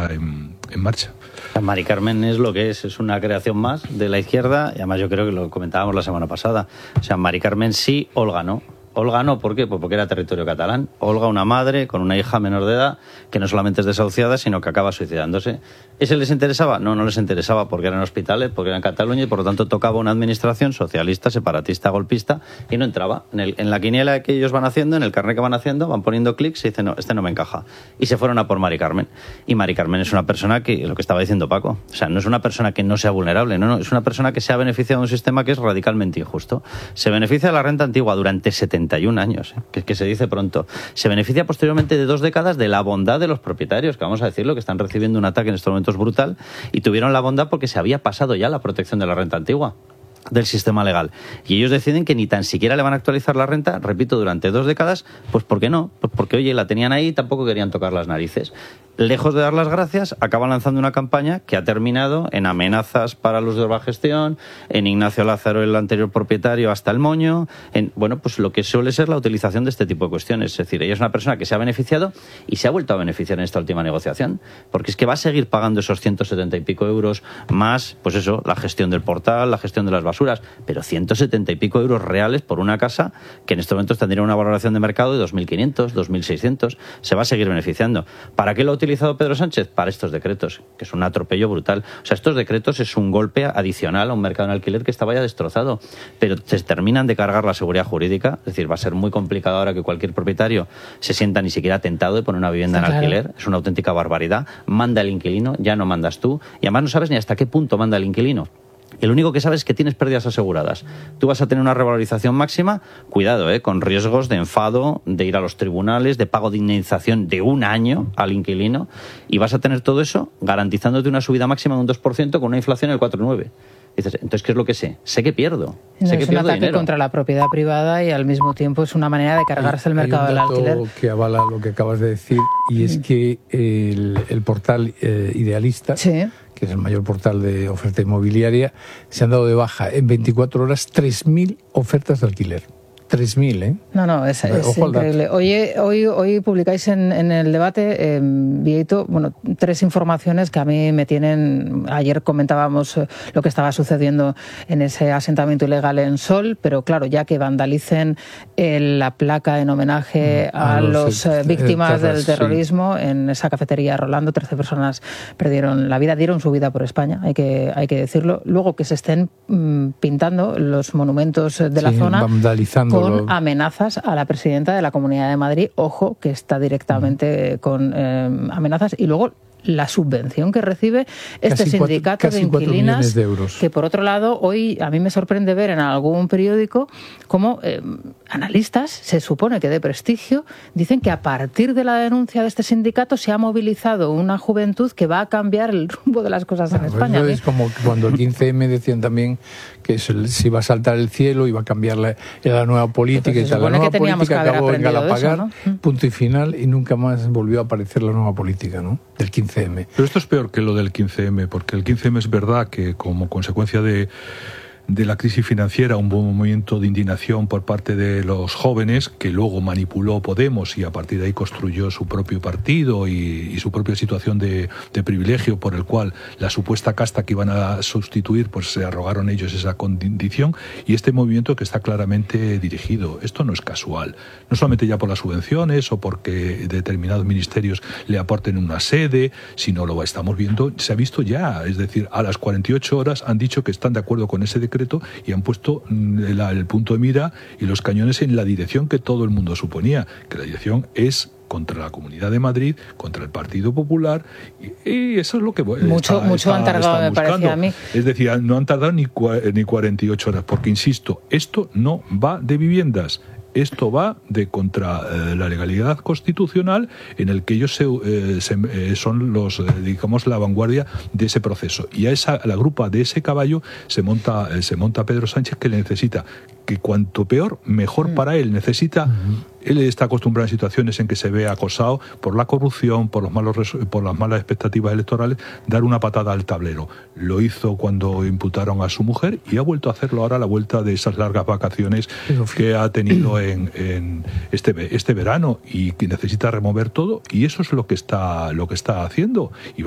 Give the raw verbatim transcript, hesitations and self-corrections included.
está en, en marcha. Mari Carmen es lo que es, es una creación más de la izquierda, y además yo creo que lo comentábamos la semana pasada. O sea, Mari Carmen sí, Olga no. Olga no, ¿por qué? Pues porque era territorio catalán. Olga, una madre con una hija menor de edad que no solamente es desahuciada, sino que acaba suicidándose. ¿Ese les interesaba? No, no les interesaba porque eran hospitales, porque eran Cataluña y por lo tanto tocaba una administración socialista, separatista, golpista y no entraba. En, el, en la quiniela que ellos van haciendo, en el carnet que van haciendo, van poniendo clics y dicen, no, este no me encaja. Y se fueron a por Mari Carmen. Y Mari Carmen es una persona que, lo que estaba diciendo Paco, o sea, no es una persona que no sea vulnerable, no, no, es una persona que se ha beneficiado de un sistema que es radicalmente injusto. Se beneficia de la renta antigua durante setenta y un años, ¿eh? que, que se dice pronto. Se beneficia posteriormente de dos décadas de la bondad de los propietarios, que vamos a decirlo, que están recibiendo un ataque en estos momentos brutal, y tuvieron la bondad porque se había pasado ya la protección de la renta antigua del sistema legal. Y ellos deciden que ni tan siquiera le van a actualizar la renta, repito, durante dos décadas, pues ¿por qué no? Pues porque, oye, la tenían ahí y tampoco querían tocar las narices. Lejos de dar las gracias, acaban lanzando una campaña que ha terminado en amenazas para los de Orba Gestión, en Ignacio Lázaro, el anterior propietario, hasta el moño, en, bueno, pues lo que suele ser la utilización de este tipo de cuestiones. Es decir, ella es una persona que se ha beneficiado y se ha vuelto a beneficiar en esta última negociación, porque es que va a seguir pagando esos ciento setenta y pico euros más, pues eso, la gestión del portal, la gestión de las basuras, pero ciento setenta y pico euros reales por una casa que en estos momentos tendría una valoración de mercado de dos mil quinientos, dos mil seiscientos, se va a seguir beneficiando. ¿Para qué lo utiliza utilizado Pedro Sánchez? Para estos decretos, que es un atropello brutal. O sea, estos decretos es un golpe adicional a un mercado en alquiler que estaba ya destrozado, pero se terminan de cargar la seguridad jurídica, es decir, va a ser muy complicado ahora que cualquier propietario se sienta ni siquiera tentado de poner una vivienda en claro. alquiler, es una auténtica barbaridad. Manda el inquilino, ya no mandas tú, y además no sabes ni hasta qué punto manda el inquilino. El único que sabes es que tienes pérdidas aseguradas. Tú vas a tener una revalorización máxima, cuidado, ¿eh? con riesgos de enfado, de ir a los tribunales, de pago de indemnización de un año al inquilino, y vas a tener todo eso garantizándote una subida máxima de un dos por ciento con una inflación del cuatro coma nueve por ciento. Dices, entonces, ¿qué es lo que sé? Sé que pierdo. No, sé es que un pierdo ataque dinero. contra la propiedad privada y al mismo tiempo es una manera de cargarse hay, el mercado hay un del dato alquiler. que avala lo que acabas de decir, y es que el, el portal eh, Idealista, Sí. que es el mayor portal de oferta inmobiliaria, se han dado de baja en veinticuatro horas tres mil ofertas de alquiler. tres mil, ¿eh? No, no, es, es Ojo al dato. increíble. Hoy, hoy, hoy publicáis en, en el debate, eh, Vieito, bueno, tres informaciones que a mí me tienen... Ayer comentábamos eh, lo que estaba sucediendo en ese asentamiento ilegal en Sol, pero claro, ya que vandalicen eh, la placa en homenaje a, a los, los eh, víctimas terras, del terrorismo sí. en esa cafetería Rolando, trece personas perdieron la vida, dieron su vida por España, hay que, hay que decirlo. Luego que se estén mm, pintando los monumentos de la sí, zona... vandalizando con amenazas a la presidenta de la Comunidad de Madrid, ojo, que está directamente con eh, amenazas, y luego la subvención que recibe este casi sindicato cuatro, de inquilinas, de euros. Que por otro lado, hoy a mí me sorprende ver en algún periódico cómo eh, analistas, se supone que de prestigio, dicen que a partir de la denuncia de este sindicato se ha movilizado una juventud que va a cambiar el rumbo de las cosas en pues España. Es como cuando el quince eme decían también que se, se iba a saltar el cielo, iba a cambiar la, la nueva política Entonces, y tal. La nueva política acabó en Galapagar, eso, ¿no? punto y final, y nunca más volvió a aparecer la nueva política, ¿no? Del quince eme. Pero esto es peor que lo del quince eme, porque el quince eme es verdad que como consecuencia de de la crisis financiera, un buen movimiento de indignación por parte de los jóvenes, que luego manipuló Podemos y a partir de ahí construyó su propio partido y, y su propia situación de, de privilegio, por el cual la supuesta casta que iban a sustituir, pues se arrogaron ellos esa condición, y este movimiento que está claramente dirigido. Esto no es casual, no solamente ya por las subvenciones o porque determinados ministerios le aporten una sede, sino lo estamos viendo, se ha visto ya, es decir, a las cuarenta y ocho horas han dicho que están de acuerdo con ese decreto y han puesto el, el punto de mira y los cañones en la dirección que todo el mundo suponía, que la dirección es contra la Comunidad de Madrid, contra el Partido Popular, y, y eso es lo que mucho está, mucho está, han tardado, me parece a mí. Es decir, no han tardado ni, ni cuarenta y ocho horas, porque insisto, esto no va de viviendas. Esto va de contra eh, la legalidad constitucional, en el que ellos se, eh, se, eh, son los, eh, digamos, la vanguardia de ese proceso. Y a esa, a la grupa de ese caballo se monta, eh, se monta Pedro Sánchez, que le necesita, que cuanto peor, mejor mm. para él. Necesita, mm-hmm. él está acostumbrado a situaciones en que se ve acosado por la corrupción, por los malos, por las malas expectativas electorales, dar una patada al tablero. Lo hizo cuando imputaron a su mujer y ha vuelto a hacerlo ahora a la vuelta de esas largas vacaciones que ha tenido en, en este, este verano, y que necesita remover todo, y eso es lo que está, lo que está haciendo. Y